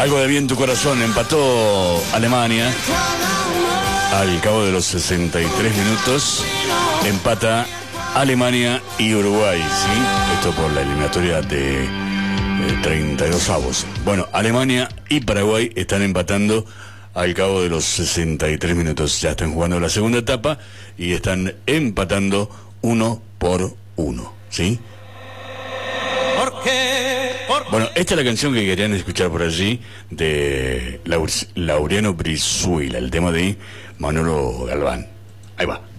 Algo de bien tu corazón. Empató Alemania al cabo de los 63 minutos. Empata Alemania y Uruguay, ¿sí? Esto por la eliminatoria de 32avos. Bueno, Alemania y Paraguay están empatando al cabo de los 63 minutos. Ya están jugando la segunda etapa y están empatando 1-1, ¿sí? Bueno, esta es la canción que querían escuchar por allí de Laureano Brizuela, el tema de Manolo Galván. Ahí va.